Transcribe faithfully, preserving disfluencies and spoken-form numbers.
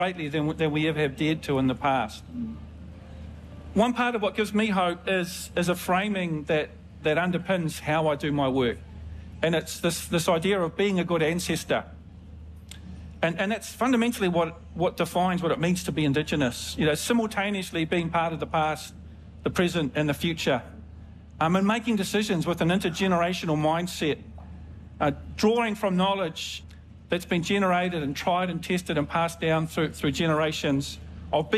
greatly than, than we ever have dared to in the past. One part of what gives me hope is, is a framing that, that underpins how I do my work. And it's this, this idea of being a good ancestor. And, and that's fundamentally what, what defines what it means to be Indigenous. You know, simultaneously being part of the past, the present and the future. Um, and making decisions with an intergenerational mindset. Uh, drawing from knowledge that's been generated and tried and tested and passed down through, through generations of being